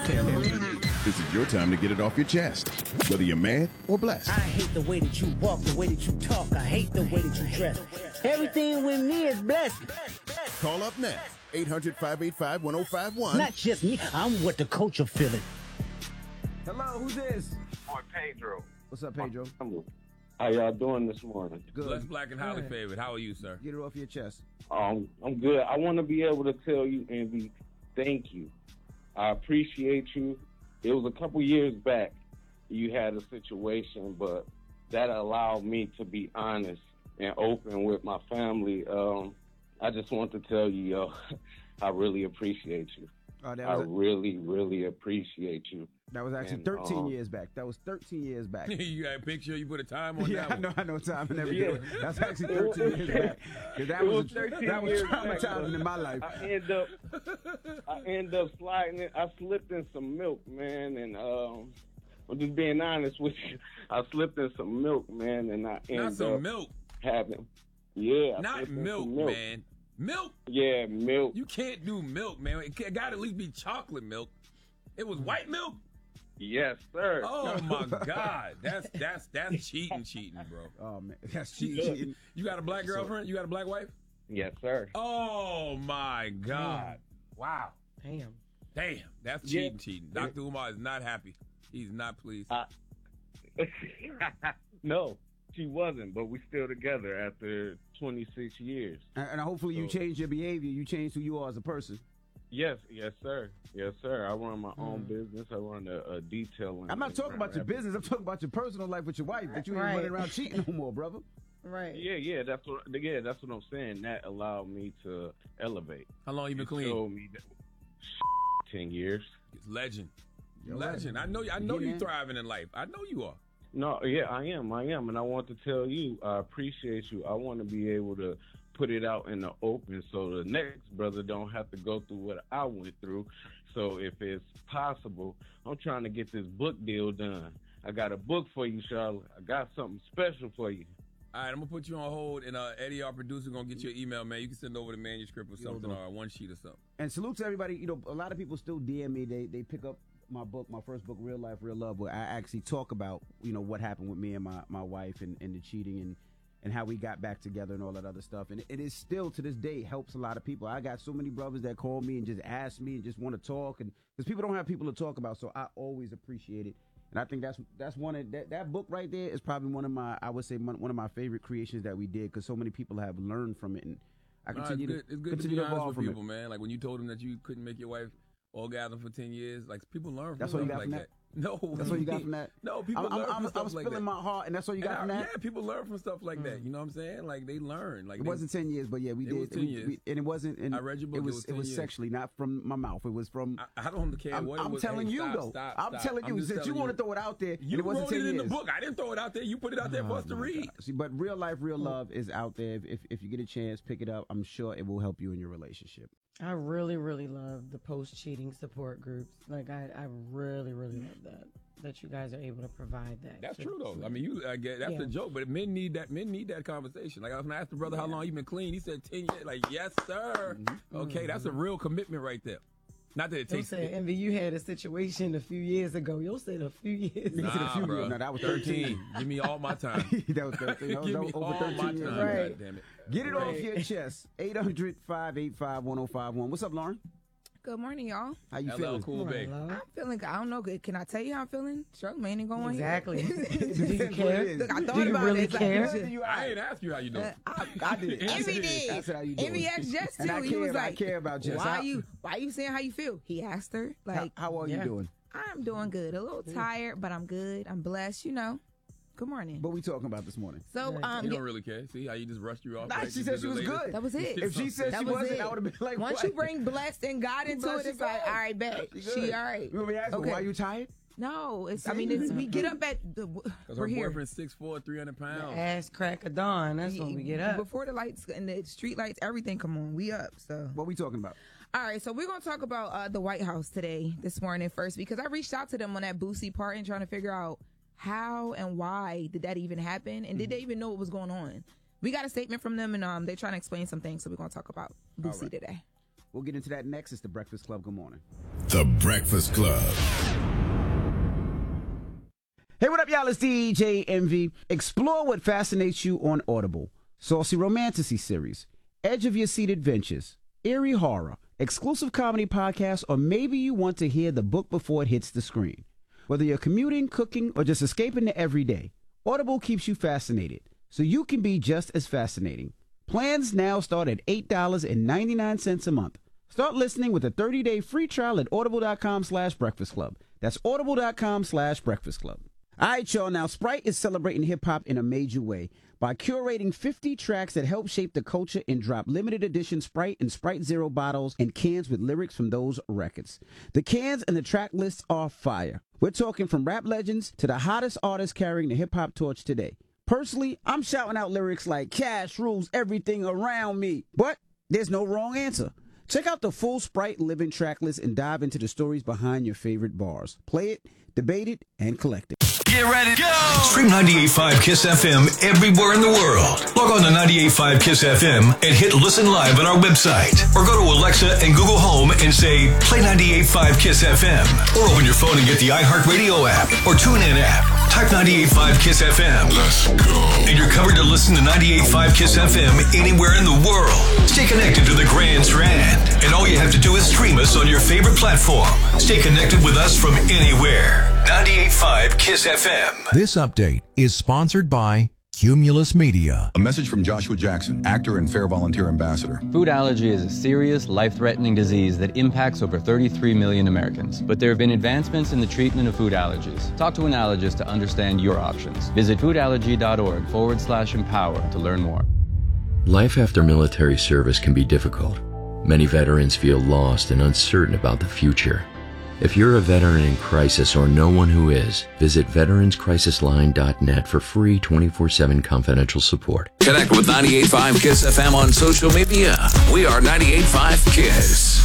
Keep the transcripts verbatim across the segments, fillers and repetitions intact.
This is your time to get it off your chest, whether you're mad or blessed. I hate the way that you walk, the way that you talk. I hate the way that you dress. Everything with me is blessed. Call up next, eight hundred, five eight five, one oh five one. Not just me, I'm what the coach are feeling. Hello, who's this? Boy, Pedro. What's up, Pedro? How y'all doing this morning? Good. Blessed, black, and highly favored. How are you, sir? Get it off your chest. Um, I'm good. I want to be able to tell you, Envy, thank you. I appreciate you. It was a couple years back you had a situation, but that allowed me to be honest and open with my family. Um, I just want to tell you, yo, I really appreciate you. Oh, that I was a, really, really appreciate you. that was actually and, thirteen um, years back. That was thirteen years back. You got a picture? You put a time on Yeah, that I know, one? I know time and everything. Yeah. That's actually thirteen years back. 'Cause that It was, was a, thirteen that was years back, traumatizing but in my life. I end up, I end up sliding in. I slipped in some milk, man, and um, I'm just being honest with you. I slipped in some milk, man, and I ended Not some up milk. having, yeah, I Not slipped in milk, some milk, man. Milk? Yeah, milk. You can't do milk, man. It got to at least be chocolate milk. It was white milk? Yes, sir. Oh, my God. That's that's that's cheating, cheating, bro. Oh, man. That's cheating. cheating. You got a black girlfriend? You got a black wife? Yes, sir. Oh, my God. Wow. Damn. Damn. That's Yeah. cheating, cheating. Doctor Umar is not happy. He's not pleased. I, no, she wasn't, but we still together after twenty-six years. And, and hopefully you So- change your behavior. You change who you are as a person. Yes, yes, sir. Yes, sir. I run my own business. I run a, a detailing. I'm not talking about your business. I'm talking about your personal life with your wife. That you ain't Right. running around cheating no more, brother. Right. Yeah, yeah, that's what. Yeah, that's what I'm saying. That allowed me to elevate. How long you been It clean? showed me that ten years. Legend. Yo, Legend. I know. I know Yeah, you man. thriving in life. I know you are. No, yeah, I am. I am, and I want to tell you, I appreciate you. I want to be able to put it out in the open so the next brother don't have to go through what I went through. So if it's possible, I'm trying to get this book deal done. I got a book for you, Charlotte. I got something special for you. All right, I'm gonna put you on hold, and uh, Eddie, our producer, gonna get your email, man. You can send over the manuscript or something, or one sheet or something. And salute to everybody. You know, a lot of people still D M me. They they pick up my book, my first book, Real Life, Real Love, where I actually talk about, you know, what happened with me and my, my wife and, and the cheating and, and how we got back together and all that other stuff. And it, it is still, to this day, helps a lot of people. I got so many brothers that call me and just ask me and just want to talk. And because people don't have people to talk about, so I always appreciate it. And I think that's that's one of that that book right there is probably one of my, I would say, one, one of my favorite creations that we did, because so many people have learned from it. And I Nah, continue it's good, to it's good continue to to be honest evolve with from people, it. man. Like when you told them that you couldn't make your wife orgasm for ten years, like people learn from That's stuff what you got like from that. that? No, That's what you got from that? No, people I'm, learn I'm, from I'm, stuff I'm like spilling that. my heart, and that's what you got And from I- that? Yeah, people learn from stuff like that. You know what I'm saying? Like they learn. Like It they, wasn't ten years, but yeah, we It did. was ten we, years. we- and it wasn't. And I read your book, It it was. was It ten was years. sexually, not from my mouth. It was from. I, I don't care I'm, what it I'm was. telling Hey, you stop, though. Stop, I'm stop. telling you. just Since you telling want to throw it out there, You and it wasn't wrote ten it in years. the book. I didn't throw it out there. You put it out there for us to read. See, but Real Life, Real Love is out there. If, if if you get a chance, pick it up. I'm sure it will help you in your relationship. I really, really love the post-cheating support groups. Like, I, I really, really love that. That you guys are able to provide that. That's to- true though. I mean, you I get that's Yeah. a joke, but men need that. Men need that conversation. Like when I asked the brother how long you been clean, he said ten years. Like yes, sir. Okay, that's a real commitment right there. Not that it You'll takes. say, Envy, you had a situation a few years ago. You'll say a few years. Nigga said a Nah, few bro. years. No, that was thirteen. Give me all my time. that was thirteen. That was Give me over all thirteen my years. time. ago. Right. God damn it. Get it off Right. your chest. eight hundred, five eight five, one oh five one. What's up, Lauren? Good morning, y'all. How you L L feeling? Cool Bay. Hello? I'm feeling good. I don't know. Can I tell you how I'm feeling? Charlamagne ain't going Exactly. here. Do you Depends what it care? is. Look, I thought Do you about really it. It's care? Like, You I ain't ask you how you doing. uh, I, I did. I Envy said, did. I said, how you doing? Envy asked Jess too. And I he care, was I like, care about Jess. Why How- you? Why you saying how you feel? He asked her. How, Like, how are Yeah. you doing? I'm doing good. A little tired, but I'm good. I'm blessed. You know. Good morning. What we talking about this morning? So, Right. um, You yeah, don't really care. See how you just rushed you off? Nah, like she you said did she the was latest? good. that was it. If she said That she was wasn't, it. I would have been like, Once what? you bring blessed and God into Blessed it, it's and like, God. all right, bet. She She good. all right. You want me to ask her, Okay. why you tired? No, it's. I See? mean, it's, we get up at the. Because We're her here. boyfriend's six foot four, three hundred pounds. Ass crack of dawn. That's when we get up. Before the lights and the street lights, everything come on. We up. So. What we talking about? All right, so we're going to talk about uh, the White House today, this morning first, because I reached out to them on that Boosie part and trying to figure out how and why did that even happen, and did they even know what was going on? We got a statement from them, and um, they're trying to explain some things, so we're going to talk about Boosie right. today. We'll get into that next. It's The Breakfast Club. Good morning. The Breakfast Club. Hey, what up, y'all? It's D J Envy. Explore what fascinates you on Audible. Saucy Romantasy series, edge of your seat adventures, eerie horror, exclusive comedy podcasts, or maybe you want to hear the book before it hits the screen. Whether you're commuting, cooking, or just escaping the everyday, Audible keeps you fascinated, so you can be just as fascinating. Plans now start at eight dollars and ninety-nine cents a month. Start listening with a thirty-day free trial at audible.com slash breakfast club. That's audible.com slash breakfast club. All right, y'all. Now, Sprite is celebrating hip-hop in a major way by curating fifty tracks that help shape the culture and drop limited edition Sprite and Sprite Zero bottles and cans with lyrics from those records. The cans and the track lists are fire. We're talking from rap legends to the hottest artists carrying the hip-hop torch today. Personally, I'm shouting out lyrics like "Cash rules everything around me," but there's no wrong answer. Check out the full Sprite Living track list and dive into the stories behind your favorite bars. Play it, debate it, and collect it. Get ready to go! Stream ninety-eight point five KISS F M everywhere in the world. Log on to ninety-eight point five KISS F M and hit listen live on our website. Or go to Alexa and Google Home and say, play ninety-eight point five KISS F M. Or open your phone and get the iHeartRadio app or TuneIn app. Type ninety-eight point five KISS F M. Let's go. And you're covered to listen to ninety-eight point five KISS F M anywhere in the world. Stay connected to the Grand Strand. And all you have to do is stream us on your favorite platform. Stay connected with us from anywhere. ninety-eight point five KISS F M. This update is sponsored by Cumulus Media. A message from Joshua Jackson, actor and Fair Volunteer Ambassador. Food allergy is a serious, life-threatening disease that impacts over thirty-three million Americans. But there have been advancements in the treatment of food allergies. Talk to an allergist to understand your options. Visit foodallergy.org forward slash empower to learn more. Life after military service can be difficult. Many veterans feel lost and uncertain about the future. If you're a veteran in crisis or know one who is, visit veterans crisis line dot net for free twenty-four seven confidential support. Connect with ninety-eight point five KISS F M on social media. We are ninety-eight point five KISS.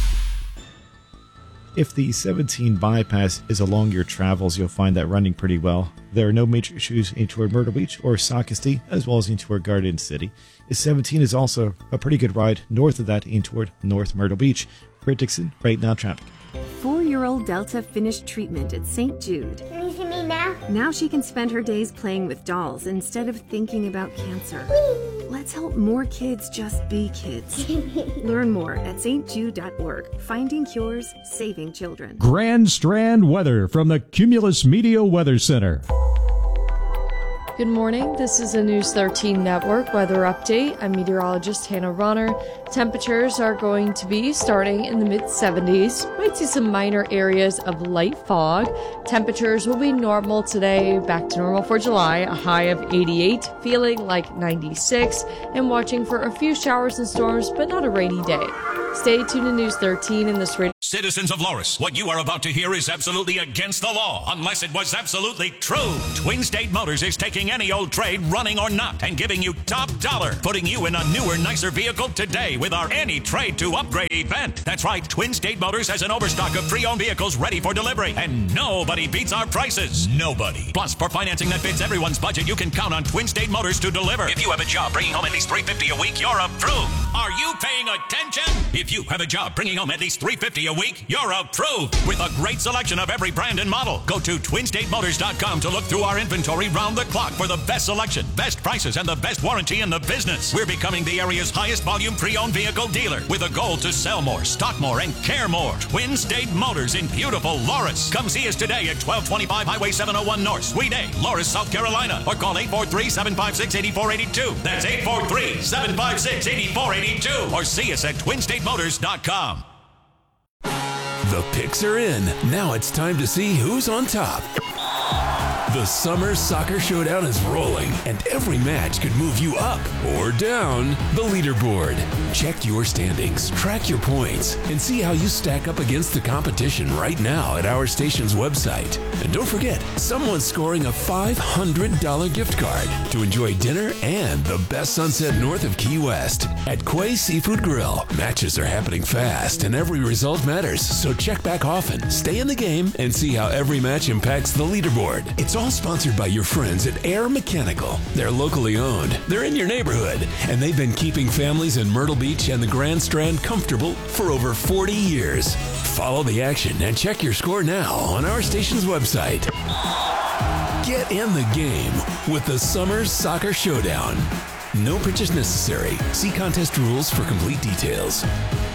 If the seventeen bypass is along your travels, you'll find that running pretty well. There are no major issues in toward Myrtle Beach or Socastee, as well as in toward Garden City. seventeen is also a pretty good ride north of that in toward North Myrtle Beach. Britt Dixon, right now traffic. Four-year-old Delta finished treatment at Saint Jude. Can you see me now? Now she can spend her days playing with dolls instead of thinking about cancer. Whee! Let's help more kids just be kids. Learn more at S T jude dot org. Finding cures, saving children. Grand Strand weather from the Cumulus Media Weather Center. Good morning. This is a News thirteen Network weather update. I'm meteorologist Hannah Ronner. Temperatures are going to be starting in the mid seventies. Might see some minor areas of light fog. Temperatures will be normal today, back to normal for July, a high of eighty-eight, feeling like ninety-six, and watching for a few showers and storms, but not a rainy day. Stay tuned to News thirteen in this radio. Citizens of Loris, what you are about to hear is absolutely against the law, unless it was absolutely true. Twin State Motors is taking any old trade, running or not, and giving you top dollar, putting you in a newer, nicer vehicle today with our Any Trade to Upgrade event. That's right, Twin State Motors has an overstock of pre-owned vehicles ready for delivery, and nobody beats our prices. Nobody. Plus, for financing that fits everyone's budget, you can count on Twin State Motors to deliver. If you have a job bringing home at least three hundred fifty dollars a week, you're approved. Are you paying attention? If you have a job bringing home at least three hundred fifty dollars a week, you're approved. With a great selection of every brand and model. Go to twin state motors dot com to look through our inventory round the clock for the best selection, best prices, and the best warranty in the business. We're becoming the area's highest volume pre-owned vehicle dealer with a goal to sell more, stock more, and care more. Twin State Motors in beautiful Loris. Come see us today at twelve twenty-five Highway seven oh one North, Suite A, Loris, South Carolina, or call eight four three, seven five six, eight four eight two. That's eight four three, seven five six, eight four eight two. Or see us at twin state motors dot com. The picks are in. Now it's time to see who's on top. The Summer Soccer Showdown is rolling, and every match could move you up or down the leaderboard. Check your standings, track your points, and see how you stack up against the competition right now at our station's website. And don't forget, someone's scoring a five hundred dollars gift card to enjoy dinner and the best sunset north of Key West at Quay Seafood Grill. Matches are happening fast, and every result matters, so check back often, stay in the game, and see how every match impacts the leaderboard. It's all all sponsored by your friends at Air Mechanical. They're locally owned, they're in your neighborhood, and they've been keeping families in Myrtle Beach and the Grand Strand comfortable for over forty years. Follow the action and check your score now on our station's website. Get in the game with the Summer Soccer Showdown. No purchase necessary. See contest rules for complete details.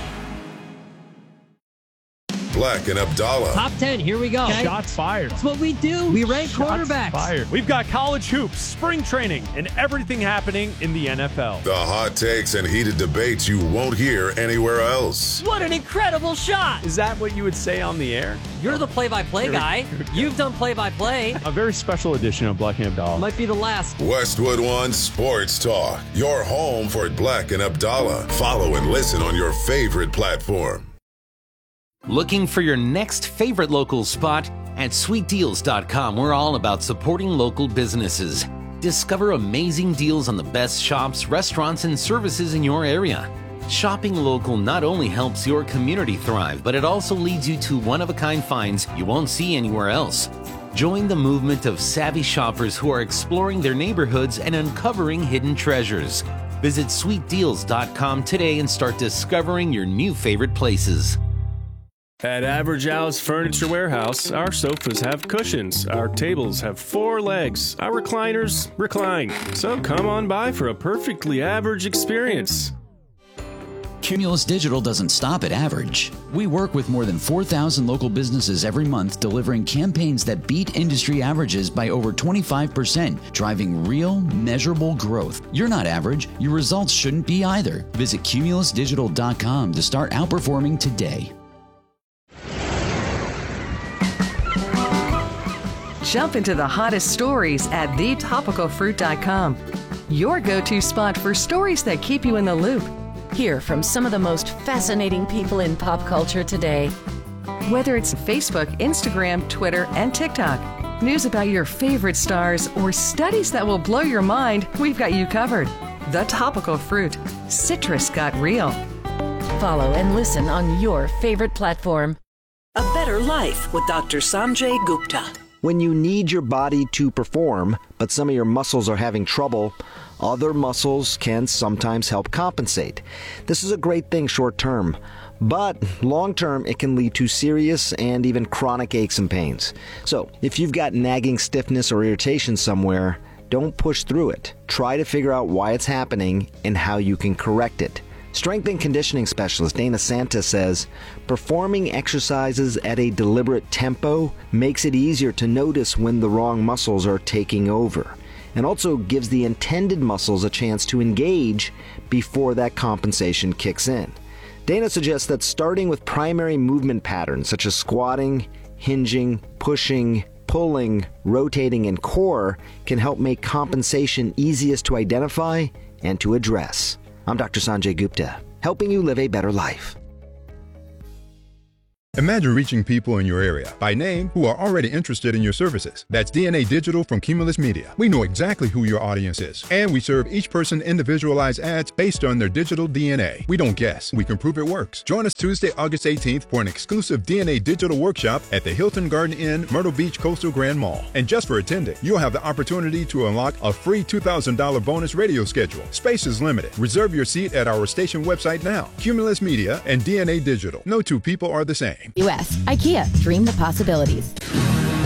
Black and Abdallah. Top ten, here we go. Okay. Shots fired. That's what we do. We rank Shots quarterbacks. Fired. We've got college hoops, spring training, and everything happening in the N F L. The hot takes and heated debates you won't hear anywhere else. What an incredible shot. Is that what you would say on the air? You're the play-by-play guy. You've done play-by-play. A very special edition of Black and Abdallah. Might be the last. Westwood One Sports Talk. Your home for Black and Abdallah. Follow and listen on your favorite platform. Looking for your next favorite local spot? At sweet deals dot com, we're all about supporting local businesses. Discover amazing deals on the best shops, restaurants, and services in your area. Shopping local not only helps your community thrive, but it also leads you to one-of-a-kind finds you won't see anywhere else. Join the movement of savvy shoppers who are exploring their neighborhoods and uncovering hidden treasures. Visit sweet deals dot com today and start discovering your new favorite places. At Average Al's Furniture Warehouse, our sofas have cushions, our tables have four legs, our recliners recline. So come on by for a perfectly average experience. Cumulus Digital doesn't stop at average. We work with more than four thousand local businesses every month, delivering campaigns that beat industry averages by over twenty-five percent, driving real, measurable growth. You're not average. Your results shouldn't be either. Visit cumulus digital dot com to start outperforming today. Jump into the hottest stories at the topical fruit dot com. Your go-to spot for stories that keep you in the loop. Hear from some of the most fascinating people in pop culture today. Whether it's Facebook, Instagram, Twitter, and TikTok, news about your favorite stars, or studies that will blow your mind, we've got you covered. The Topical Fruit. Citrus got real. Follow and listen on your favorite platform. A Better Life with Doctor Sanjay Gupta. When you need your body to perform, but some of your muscles are having trouble, other muscles can sometimes help compensate. This is a great thing short term, but long term it can lead to serious and even chronic aches and pains. So if you've got nagging stiffness or irritation somewhere, don't push through it. Try to figure out why it's happening and how you can correct it. Strength and conditioning specialist Dana Santa says, performing exercises at a deliberate tempo makes it easier to notice when the wrong muscles are taking over, and also gives the intended muscles a chance to engage before that compensation kicks in. Dana suggests that starting with primary movement patterns such as squatting, hinging, pushing, pulling, rotating, and core can help make compensation easiest to identify and to address. I'm Doctor Sanjay Gupta, helping you live a better life. Imagine reaching people in your area by name who are already interested in your services. That's D N A Digital from Cumulus Media. We know exactly who your audience is, and we serve each person individualized ads based on their digital D N A. We don't guess, we can prove it works. Join us Tuesday, August eighteenth for an exclusive D N A Digital workshop at the Hilton Garden Inn, Myrtle Beach Coastal Grand Mall. And just for attending, you'll have the opportunity to unlock a free two thousand dollars bonus radio schedule. Space is limited. Reserve your seat at our station website now. Cumulus Media and D N A Digital. No two people are the same. U S IKEA. Dream the possibilities.